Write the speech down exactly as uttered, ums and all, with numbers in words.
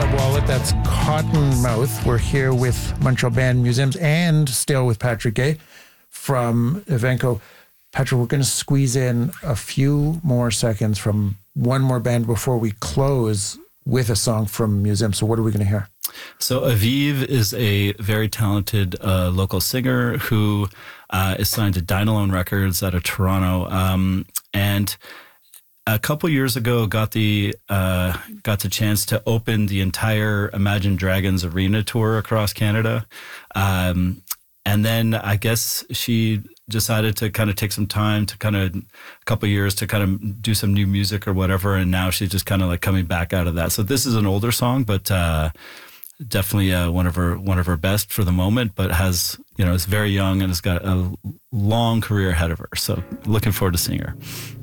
Caleb Wallet. That's Cottonmouth. We're here with Montreal Band Museums and still with Patrick Gay from Evenko. Patrick, we're going to squeeze in a few more seconds from one more band before we close with a song from Museum. So what are we going to hear? So Aviv is a very talented uh, local singer who uh, is signed to Dynalone Records out of Toronto. Um, and a couple years ago, got the uh, got the chance to open the entire Imagine Dragons arena tour across Canada. Um, and then I guess she decided to kind of take some time to kind of a couple of years to kind of do some new music or whatever. And now she's just kind of like coming back out of that. So this is an older song, but uh, definitely uh, one of her one of her best for the moment, but has, you know, is very young and has got a long career ahead of her. So looking forward to seeing her.